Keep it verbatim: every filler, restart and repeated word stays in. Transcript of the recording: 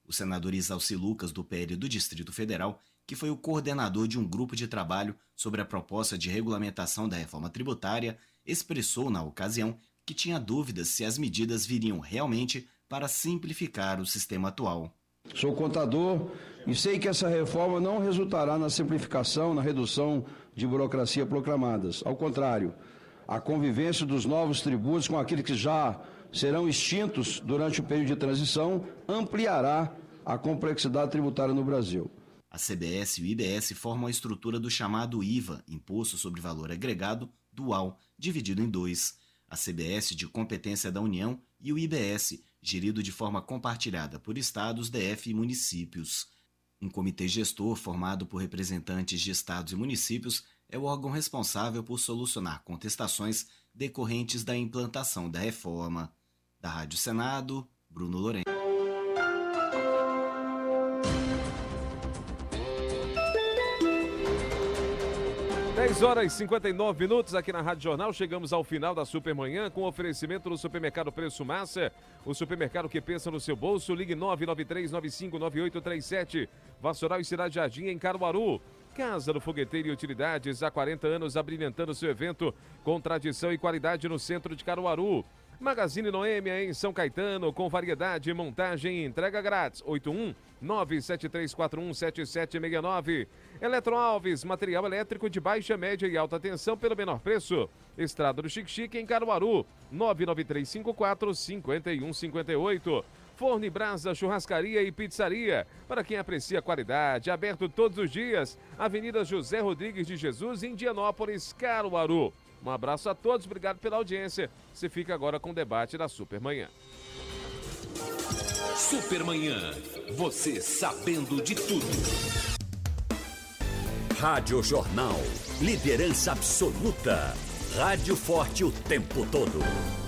O senador Isalci Lucas, do P L do Distrito Federal, que foi o coordenador de um grupo de trabalho sobre a proposta de regulamentação da reforma tributária, expressou na ocasião que tinha dúvidas se as medidas viriam realmente para simplificar o sistema atual. Sou contador e sei que essa reforma não resultará na simplificação, na redução de burocracia proclamadas. Ao contrário, a convivência dos novos tributos com aqueles que já serão extintos durante o período de transição ampliará a complexidade tributária no Brasil. A C B S e o I B S formam a estrutura do chamado I V A, Imposto sobre Valor Agregado, dual, dividido em dois. A C B S de competência da União e o I B S, gerido de forma compartilhada por estados, D F e municípios. Um comitê gestor formado por representantes de estados e municípios é o órgão responsável por solucionar contestações decorrentes da implantação da reforma. Da Rádio Senado, Bruno Lourenço. dez horas e cinquenta e nove minutos aqui na Rádio Jornal. Chegamos ao final da Supermanhã com oferecimento do Supermercado Preço Massa. O supermercado que pensa no seu bolso. Ligue nove nove três nove cinco nove oito três sete. Vassoural e Cidade Jardim em Caruaru. Casa do Fogueteiro e Utilidades, há quarenta anos abrilhantando seu evento com tradição e qualidade no centro de Caruaru. Magazine Noêmia em São Caetano, com variedade, montagem e entrega grátis. oito um nove sete três quatro um sete sete seis nove. Eletroalves, material elétrico de baixa, média e alta tensão pelo menor preço. Estrada do Xique-Xique em Caruaru, nove nove três cinco quatro cinco um cinco oito. Forno e Brasa, churrascaria e pizzaria. Para quem aprecia a qualidade, aberto todos os dias. Avenida José Rodrigues de Jesus, Indianópolis, Caruaru. Um abraço a todos, obrigado pela audiência. Você fica agora com o debate da Supermanhã. Supermanhã, você sabendo de tudo. Rádio Jornal, liderança absoluta. Rádio forte o tempo todo.